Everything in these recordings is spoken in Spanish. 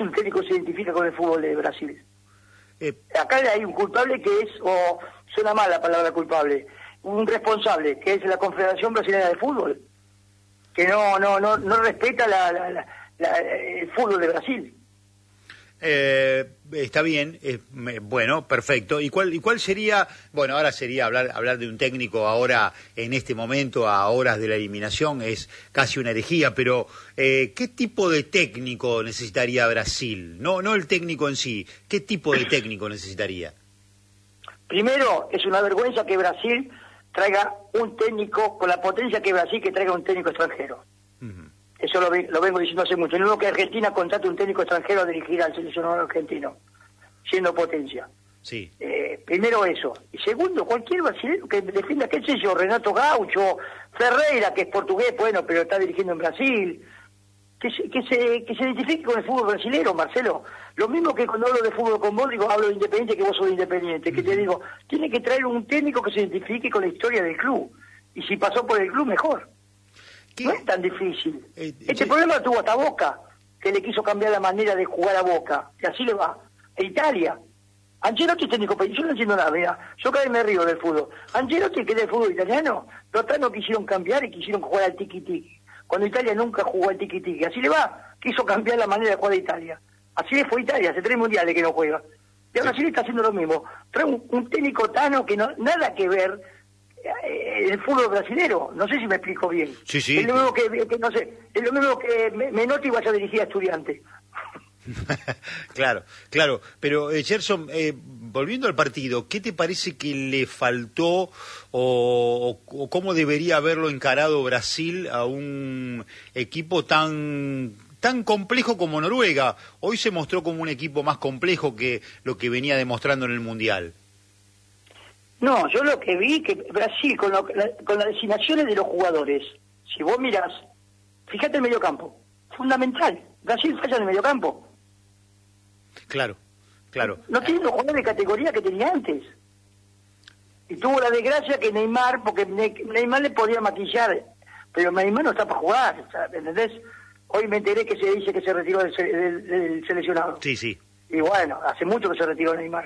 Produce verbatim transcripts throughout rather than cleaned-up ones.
un técnico que se identifica con el fútbol de Brasil? Eh, Acá hay un culpable que es, o suena mal la palabra culpable, un responsable, que es la Confederación Brasileña de Fútbol, que no no no no respeta la, la, la, la, el fútbol de Brasil. Eh, está bien, eh, bueno, perfecto. ¿Y cuál y cuál sería? Bueno, ahora sería hablar hablar de un técnico ahora en este momento a horas de la eliminación es casi una herejía, pero eh, ¿qué tipo de técnico necesitaría Brasil? No no el técnico en sí, ¿qué tipo de técnico necesitaría? Primero, es una vergüenza que Brasil traiga un técnico con la potencia que Brasil que traiga un técnico extranjero. Uh-huh. Eso lo, lo vengo diciendo hace mucho. No es que Argentina contrate un técnico extranjero a dirigir al seleccionado argentino, siendo potencia. Sí. Eh, primero eso. Y segundo, cualquier brasileño que defienda, qué sé yo, Renato Gaucho, Ferreira, que es portugués, bueno, pero está dirigiendo en Brasil, que se, que se, que se identifique con el fútbol brasileño, Marcelo. Lo mismo que cuando hablo de fútbol con vos, digo, hablo de Independiente, que vos sos de Independiente, que te digo, tiene que traer un técnico que se identifique con la historia del club. Y si pasó por el club, mejor. ¿Qué? No es tan difícil. Eh, este sí. problema lo tuvo hasta Boca, que le quiso cambiar la manera de jugar a Boca, y así le va. E Italia. Ancelotti es técnico, yo no entiendo nada, mira, yo cada vez me río del fútbol. Ancelotti, que es del fútbol italiano, los otros no quisieron cambiar y quisieron jugar al tiki-tiki. Cuando Italia nunca jugó al tiki-tiki, así le va, quiso cambiar la manera de jugar a Italia. Así le fue a Italia, hace tres mundiales que no juega. Y ahora sí le está haciendo lo mismo. Trae un, un técnico tano que no nada que ver eh, el fútbol brasilero. No sé si me explico bien. Sí, sí. Es lo mismo que, que no sé, es lo mismo que Menotti vaya a dirigir a Estudiantes. Claro, claro, pero eh, Gerson, eh, volviendo al partido, ¿qué te parece que le faltó o, o, o cómo debería haberlo encarado Brasil a un equipo tan tan complejo como Noruega? Hoy se mostró como un equipo más complejo que lo que venía demostrando en el Mundial. No, yo lo que vi que Brasil con, lo, la, con las designaciones de los jugadores, si vos mirás, fíjate el mediocampo, fundamental, Brasil falla en el mediocampo. Claro, claro. No tiene los jugadores de categoría que tenía antes. Y tuvo la desgracia que Neymar, porque Neymar le podía maquillar, pero Neymar no está para jugar, ¿entendés? Hoy me enteré que se dice que se retiró del, del, del seleccionado. Sí, sí. Y bueno, hace mucho que se retiró Neymar.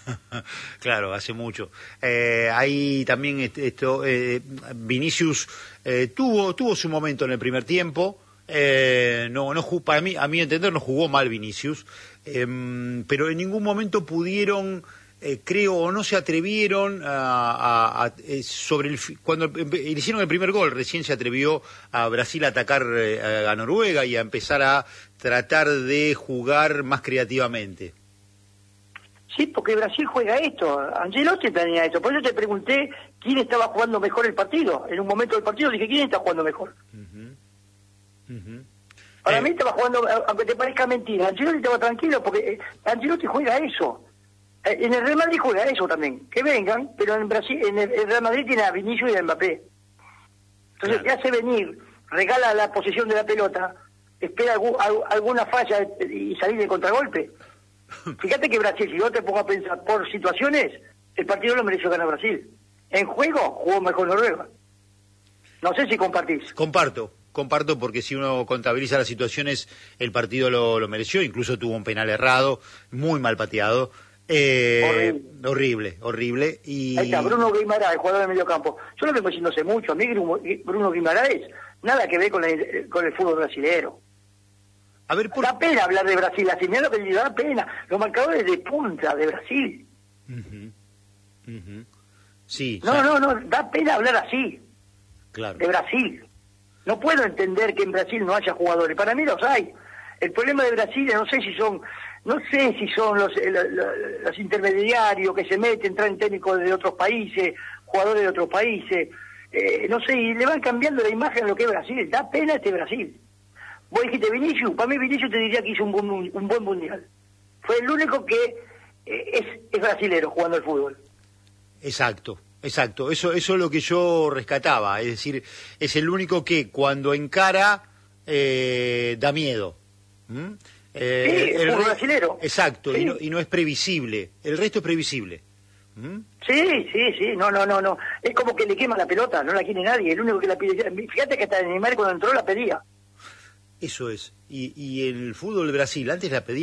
Claro, hace mucho. Eh, ahí también esto, eh, Vinicius eh, tuvo tuvo su momento en el primer tiempo. Eh, no, no para mí, a mi entender, no jugó mal Vinicius, eh, pero en ningún momento pudieron, eh, creo, o no se atrevieron a, a, a sobre el cuando hicieron el primer gol, recién se atrevió a Brasil a atacar eh, a Noruega y a empezar a tratar de jugar más creativamente. Sí, porque Brasil juega esto, Ancelotti tenía esto, por eso te pregunté quién estaba jugando mejor el partido. En un momento del partido dije, ¿quién está jugando mejor? Uh-huh. Uh-huh. Para eh, mí estaba jugando, aunque te parezca mentira, Ancelotti estaba tranquilo porque eh, Ancelotti juega eso. Eh, en el Real Madrid juega eso también, que vengan, pero en Brasil, en el, el Real Madrid tiene a Vinicius y a Mbappé. Entonces claro. Te hace venir, regala la posesión de la pelota, espera algún, alguna falla y salir de contragolpe. Fíjate que Brasil, si yo te pongo a pensar por situaciones, el partido lo mereció ganar Brasil. En juego jugó mejor Noruega. No sé si compartís. Comparto. Comparto porque si uno contabiliza las situaciones, el partido lo, lo mereció, incluso tuvo un penal errado, muy mal pateado, eh, horrible, horrible, horrible. Y... Ahí está, Bruno Guimaraes, jugador de medio campo. Yo lo vengo diciendo hace mucho, a mí Bruno Guimaraes, nada que ver con el, con el fútbol brasilero. A ver, por... Da pena hablar de Brasil, así mira lo que le da pena, los marcadores de punta de Brasil. Uh-huh. Uh-huh. Sí. No, no, no, da pena hablar así, claro. De Brasil. No puedo entender que en Brasil no haya jugadores. Para mí los hay. El problema de Brasil, no sé si son, no sé si son los, los, los intermediarios que se meten, traen técnicos de otros países, jugadores de otros países, eh, no sé, y le van cambiando la imagen a lo que es Brasil. Da pena este Brasil. Vos dijiste Vinicius, para mí Vinicius te diría que hizo un buen, un buen mundial. Fue el único que eh, es, es brasilero jugando al fútbol. Exacto. Exacto, eso, eso es lo que yo rescataba, es decir, es el único que cuando encara eh, da miedo. ¿Mm? Eh, sí, el fútbol brasilero. Exacto, sí. y, no, y no es previsible, el resto es previsible. ¿Mm? Sí, sí, sí, no, no, no, no, es como que le quema la pelota, no la quiere nadie, el único que la pide, fíjate que hasta Neymar cuando entró la pedía. Eso es, y, y el fútbol de Brasil antes la pedía.